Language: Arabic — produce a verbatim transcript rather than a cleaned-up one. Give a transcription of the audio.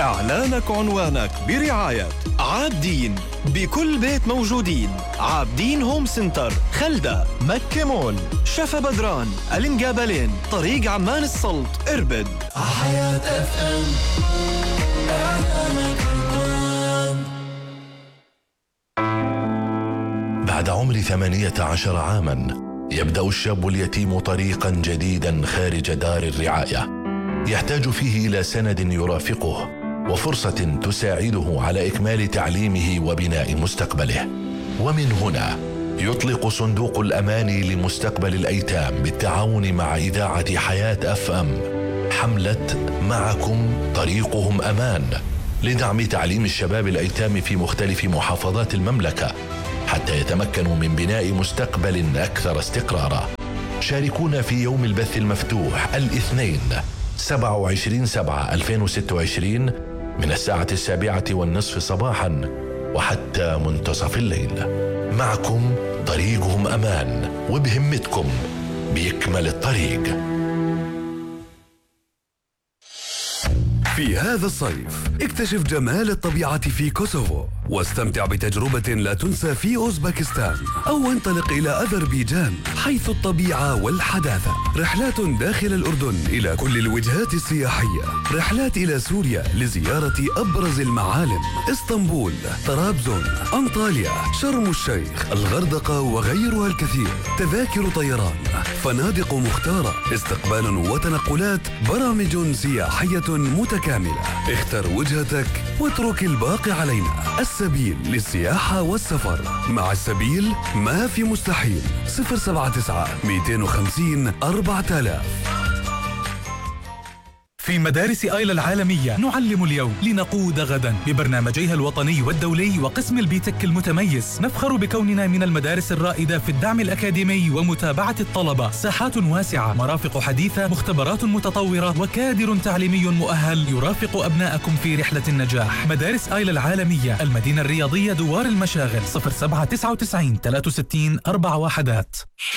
إعلانك عنوانك برعاية عابدين، بكل بيت موجودين. عابدين هوم سنتر، خلدة، مكة مول، شفا بدران، الانقابلين، طريق عمان السلط، إربد. حياة اف ام إعلانك عنوان. بعد عمر ثمانية عشر عاما يبدأ الشاب اليتيم طريقا جديدا خارج دار الرعاية، يحتاج فيه إلى سند يرافقه وفرصة تساعده على إكمال تعليمه وبناء مستقبله. ومن هنا يطلق صندوق الأمان لمستقبل الأيتام بالتعاون مع إذاعة حياة أف أم حملة معكم طريقهم أمان لدعم تعليم الشباب الأيتام في مختلف محافظات المملكة حتى يتمكنوا من بناء مستقبل أكثر استقرارا. شاركونا في يوم البث المفتوح الاثنين سبعة وعشرين سبعة ألفين وستة وعشرين من الساعة السابعة والنصف صباحا وحتى منتصف الليل. معكم طريقهم أمان، وبهمتكم بيكمل الطريق. في هذا الصيف اكتشف جمال الطبيعة في كوسوفو واستمتع بتجربة لا تنسى في أوزبكستان، أو انطلق إلى أذربيجان حيث الطبيعة والحداثة. رحلات داخل الأردن إلى كل الوجهات السياحية، رحلات إلى سوريا لزيارة أبرز المعالم، اسطنبول، طرابزون، أنطاليا، شرم الشيخ، الغردقة وغيرها الكثير. تذاكر طيران، فنادق مختارة، استقبال وتنقلات، برامج سياحية متكاملة. اختر وجهتك واترك الباقي علينا. السبيل للسياحة والسفر. مع السبيل ما في مستحيل. صفر سبعة تسعة مئتين وخمسين أربعة آلاف. في مدارس آيلا العالمية نعلم اليوم لنقود غدا ببرنامجيها الوطني والدولي وقسم البيتك المتميز. نفخر بكوننا من المدارس الرائدة في الدعم الأكاديمي ومتابعة الطلبة. ساحات واسعة، مرافق حديثة، مختبرات متطورة، وكادر تعليمي مؤهل يرافق أبنائكم في رحلة النجاح. مدارس آيلا العالمية، المدينة الرياضية، دوار المشاغل. صفر سبعة تسعة تسعين ثلاثة وستين أربعة وحدات.